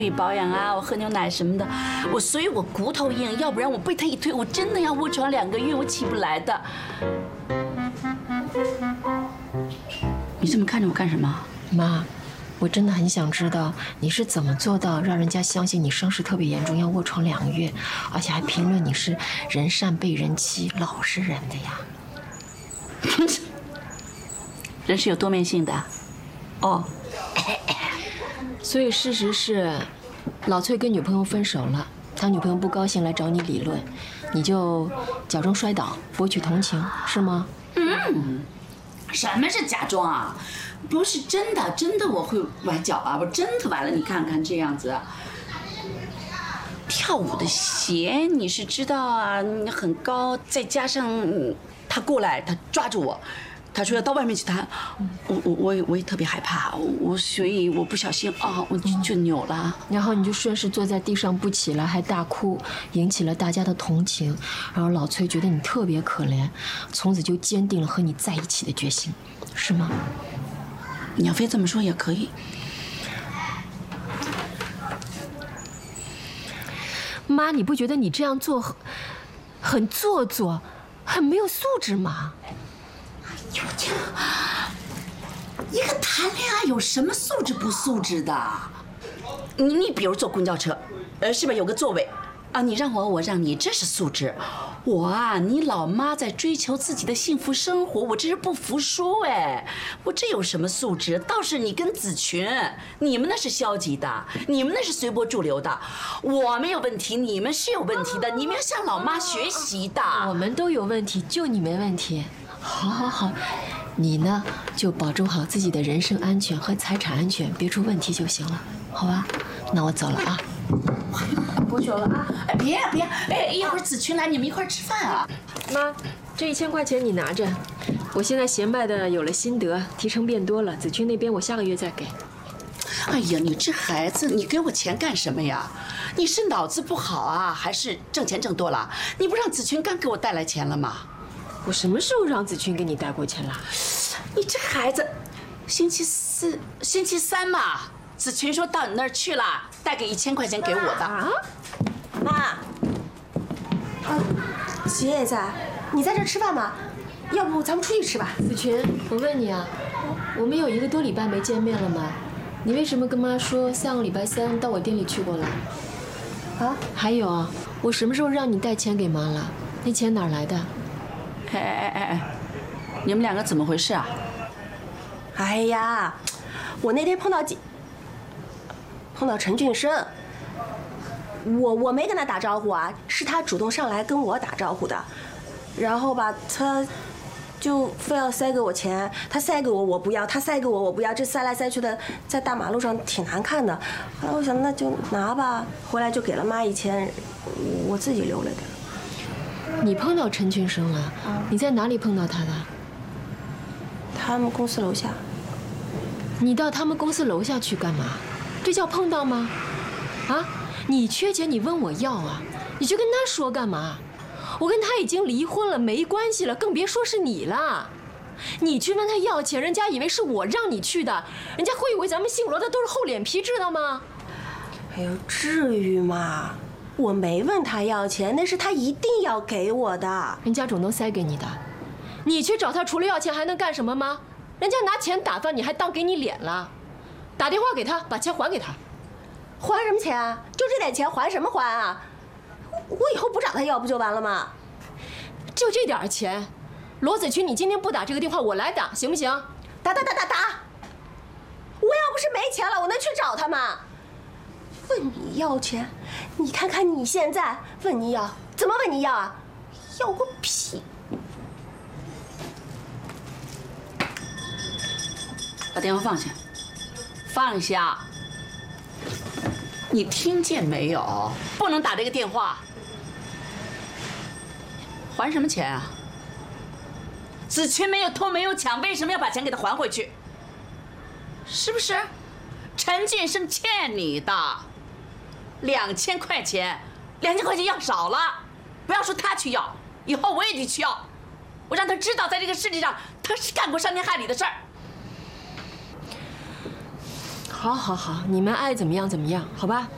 保养啊，我喝牛奶什么的，所以我骨头硬，要不然我被他一推，我真的要卧床2个月，我起不来的。你这么看着我干什么？ 妈，我真的很想知道你是怎么做到让人家相信你伤势特别严重，要卧床2个月，而且还评论你是人善被人欺，老实人的呀。 人是有多面性的。哦。 所以事实是，老崔跟女朋友分手了，他女朋友不高兴来找你理论，你就假装摔倒博取同情，是吗？ 什么是假装啊？不是真的，真的我会崴脚啊！我真的崴了，你看看这样子。跳舞的鞋你是知道啊，很高，再加上他过来，他抓住我。他说要到外面去弹，我也特别害怕，所以我不小心啊，我就扭了。 然后你就顺势坐在地上不起来，还大哭，引起了大家的同情。然后老崔觉得你特别可怜，从此就坚定了和你在一起的决心，是吗？ 你要非这么说也可以。 妈，你不觉得你这样做很做作，很没有素质吗？ 哟天，一个谈恋爱有什么素质不素质的？你比如坐公交车，是不是有个座位啊？你让我让你，这是素质。我啊，你老妈在追求自己的幸福生活，我这是不服输哎！我这有什么素质？倒是你跟子群，你们那是消极的，你们那是随波逐流的。我没有问题，你们是有问题的，你们要向老妈学习的。 我们都有问题，就你没问题。好，你呢就保重好自己的人身安全和财产安全，别出问题就行了，好吧？那我走了啊。 我走了啊！别，一会儿子群来，你们一块吃饭啊。 妈，这1000块钱你拿着，我现在闲拜的有了心得，提成变多了，子群那边我下个月再给。 哎呀，你这孩子，你给我钱干什么呀？你是脑子不好啊，还是挣钱挣多了？你不让子群刚给我带来钱了吗？ 我什么时候让子群给你带过钱了？ 你这孩子，星期三嘛，子群说到你那儿去了，带给1000块钱给我的。 啊，妈，姐也在，你在这吃饭吗？要不咱们出去吃吧？ 子群，我问你啊，我们有1个多礼拜没见面了吗？你为什么跟妈说3个礼拜3到我店里去过了？啊，还有啊，我什么时候让你带钱给妈了？那钱哪儿来的？ 哎，你们2个怎么回事啊？ 哎呀，我那天碰到陈俊生，我没跟他打招呼啊，是他主动上来跟我打招呼的，然后吧，他就非要塞给我钱，他塞给我我不要，他塞给我我不要，这塞来塞去的，在大马路上挺难看的。后来我想那就拿吧，回来就给了妈1000，我自己留了点。 你碰到陈俊生了？你在哪里碰到他的？ 他们公司楼下。 你到他们公司楼下去干嘛？这叫碰到吗？啊，你缺钱你问我要啊？你去跟他说干嘛？我跟他已经离婚了，没关系了，更别说是你了。你去问他要钱，人家以为是我让你去的，人家会以为咱们姓罗的都是厚脸皮，知道吗？ 哎呦，至于吗？我没问他要钱，那是他一定要给我的。 人家总能塞给你的，你去找他除了要钱还能干什么吗？人家拿钱打发你，还当给你脸了？打电话给他，把钱还给他。 还什么钱啊？就这点钱还什么还啊？我以后不找他要不就完了吗？ 就这点钱，罗子群，你今天不打这个电话，我来打，行不行？ 打！我要不是没钱了，我能去找他吗？问你要钱，你看看你现在问你要，怎么问你要啊？要个屁！ 把电话放下，放下！你听见没有？不能打这个电话。还什么钱啊？子群没有偷没有抢，为什么要把钱给他还回去？是不是？陈俊生欠你的2000块钱，2000块钱要少了，不要说他去要，以后我也得去要，我让他知道，在这个世界上他是干过伤天害理的事儿。 好，你们爱怎么样怎么样，好吧？